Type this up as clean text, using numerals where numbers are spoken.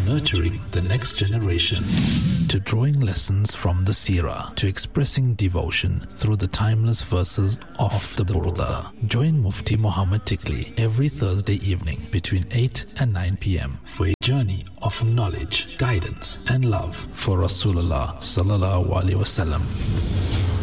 nurturing the next generation, to drawing lessons from the Seerah, to expressing devotion through the timeless verses of the Burda. Join Mufti Muhammad Tikli every Thursday evening between 8 and 9 p.m. for a journey of knowledge, guidance and love for Rasulullah sallallahu alaihi wasallam.